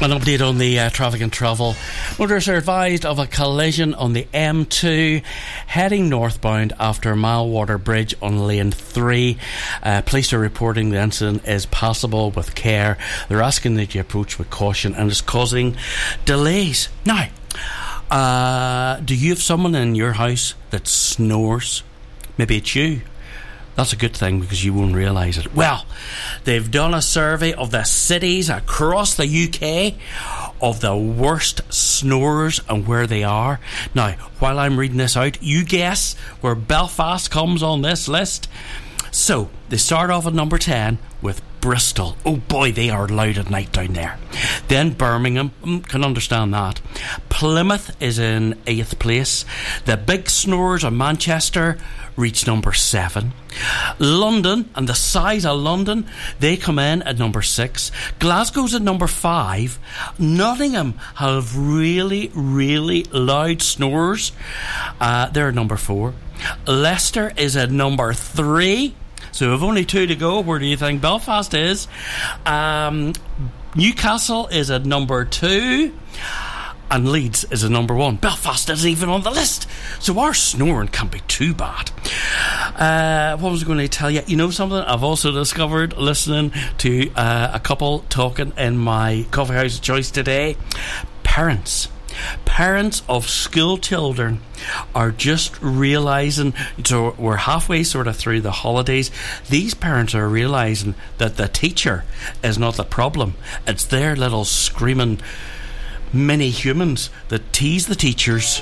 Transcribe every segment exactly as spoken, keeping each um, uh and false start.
An update on the uh, traffic and travel. Motorists are advised of a collision on the M two heading northbound after Milewater Bridge on lane three. Uh, police are reporting the incident is passable with care. They're asking that you approach with caution and is causing delays. Now, uh, do you have someone in your house that snores? Maybe it's you. That's a good thing because you won't realise it. Well, they've done a survey of the cities across the U K of the worst snorers and where they are. Now, while I'm reading this out, you guess where Belfast comes on this list. So, they start off at number ten with Bristol. Oh boy, they are loud at night down there. Then Birmingham, can understand that. Plymouth is in eighth place. The big snorers of Manchester reach number seven. London, and the size of London, they come in at number six. Glasgow's at number five. Nottingham have really, really loud snorers. Uh, they're at number four. Leicester is at number three. So we've only two to go. Where do you think Belfast is? Um, Newcastle is at number two. And Leeds is at number one. Belfast isn't even on the list. So our snoring can't be too bad. Uh, what was I going to tell you? You know something I've also discovered listening to uh, a couple talking in my coffee house of choice today? Parents. Parents of school children are just realising, so we're halfway sort of through the holidays, these parents are realising that the teacher is not the problem. It's their little screaming mini humans that tease the teachers.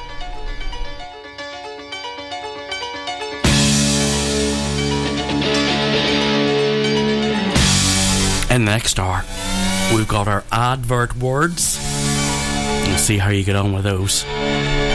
In the next hour, we've got our advert words. We'll see how you get on with those.